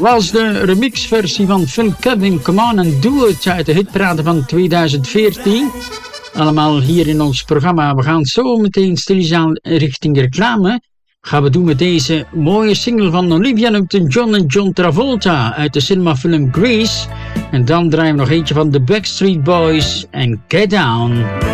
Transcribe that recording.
Was de remixversie van Phil Kevin Come On and Do It uit de hitparade van 2014. Allemaal hier in ons programma. We gaan zo meteen stilletjes richting reclame. Gaan we doen met deze mooie single van Olivia Newton-John en John Travolta uit de cinemafilm Grease. En dan draaien we nog eentje van The Backstreet Boys en Get Down.